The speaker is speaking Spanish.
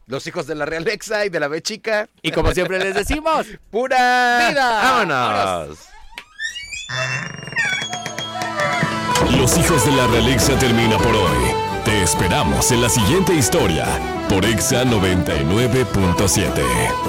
Los hijos de la Realexa y de la B chica. Y como siempre les decimos, ¡pura vida! ¡Vámonos! Los hijos de la Realexa termina por hoy. Te esperamos en la siguiente historia por Exa 99.7.